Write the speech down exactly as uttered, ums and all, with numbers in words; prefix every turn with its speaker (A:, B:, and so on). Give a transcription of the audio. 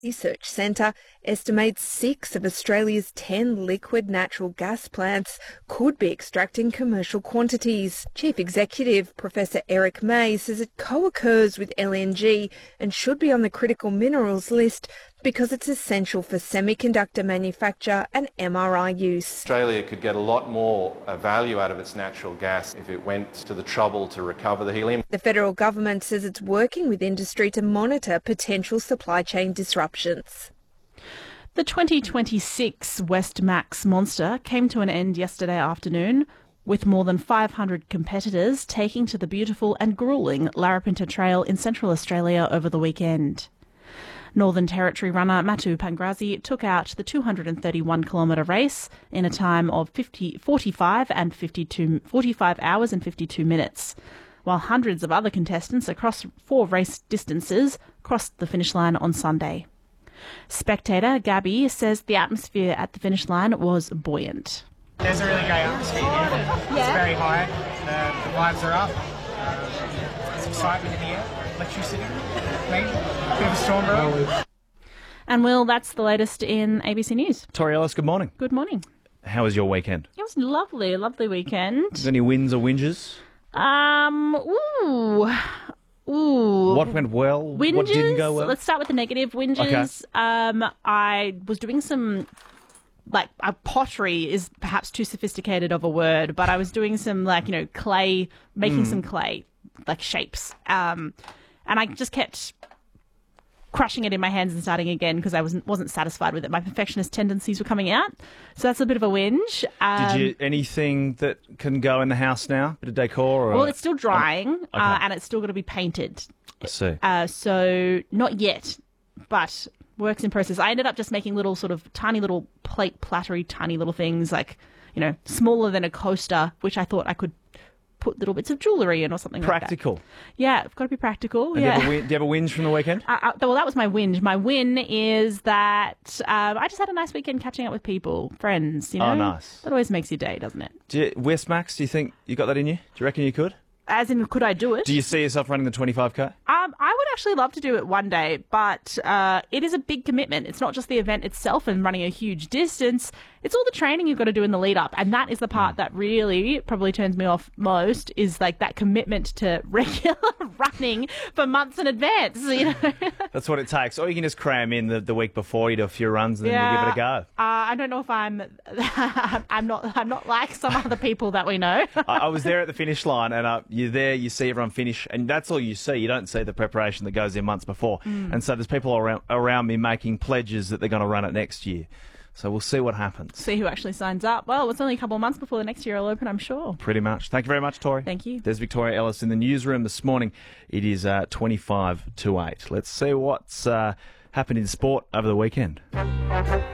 A: Research Centre estimates six of Australia's ten liquid natural gas plants could be extracting commercial quantities. Chief Executive Professor Eric May says it co-occurs with L N G and should be on the critical minerals list because it's essential for semiconductor manufacture and M R I use.
B: Australia could get a lot more uh, value out of its natural gas if it went to the trouble to recover the helium.
A: The federal government says it's working with industry to monitor potential supply chain disruptions.
C: The twenty twenty-six Westmax Monster came to an end yesterday afternoon, with more than five hundred competitors taking to the beautiful and gruelling Larapinta Trail in Central Australia over the weekend. Northern Territory runner Matu Pangrazi took out the two hundred thirty-one kilometre race in a time of fifty, forty-five and fifty-two, forty-five hours and fifty-two minutes, while hundreds of other contestants across four race distances crossed the finish line on Sunday. Spectator Gabby says the atmosphere at the finish line was buoyant.
D: There's a really great atmosphere here. Yeah. It's very high. The, the vibes are up. Um, there's excitement in the air. Electricity. Maybe. A bit of a storm brewing.
C: And Will, that's the latest in A B C News.
E: Tori Ellis, good morning.
C: Good morning.
E: How was your weekend?
C: It was lovely, a lovely weekend.
E: Any wins or whinges?
C: Um, ooh. Ooh.
E: What went well?
C: Whinges?
E: What didn't go well?
C: Let's start with the negative whinges.
E: Okay.
C: Um, I was doing some, like, uh, pottery is perhaps too sophisticated of a word, but I was doing some, like, you know, clay, making mm. some clay, like shapes. Um, and I just kept crushing it in my hands and starting again because I wasn't wasn't satisfied with it. My perfectionist tendencies were coming out, so that's a bit of a whinge. Um,
E: Did you anything that can go in the house now? Bit of decor? Or
C: well, it's still drying,
E: okay.
C: uh, and it's still got to be painted.
E: I see.
C: Uh, so not yet, but works in process. I ended up just making little sort of tiny little plate plattery, tiny little things like, you know, smaller than a coaster, which I thought I could put little bits of jewellery in or something
E: practical.
C: like that. Yeah, it's got to be practical.
E: And
C: yeah.
E: Do you, have a, do you have a whinge from the weekend?
C: Uh, uh, well, that was my whinge. My win is that um, I just had a nice weekend catching up with people, friends, you know.
E: Oh, nice.
C: That always makes your day, doesn't it?
E: Do you, Westmax, do you think you got that in you? Do you reckon you could?
C: As in, could I do it?
E: Do you see yourself running the twenty-five K?
C: Um, I would actually love to do it one day, but uh, it is a big commitment. It's not just the event itself and running a huge distance. It's all the training you've got to do in the lead up. And that is the part that really probably turns me off most, is like that commitment to regular running for months in advance, you know.
E: That's what it takes. Or you can just cram in the, the week before, you do a few runs and then
C: yeah,
E: you give it a go.
C: Uh, I don't know if I'm I'm not I'm not like some other people that we know.
E: I, I was there at the finish line, and uh, you're there, you see everyone finish, and that's all you see. You don't see the preparation that goes in months before. Mm. And so there's people around, around me making pledges that they're going to run it next year. So we'll see what happens.
C: See who actually signs up. Well, it's only a couple of months before the next year will open, I'm sure.
E: Pretty much. Thank you very much, Tori.
C: Thank you.
E: There's Victoria Ellis in the newsroom this morning. It is uh, twenty-five to eight. Let's see what's uh, happened in sport over the weekend.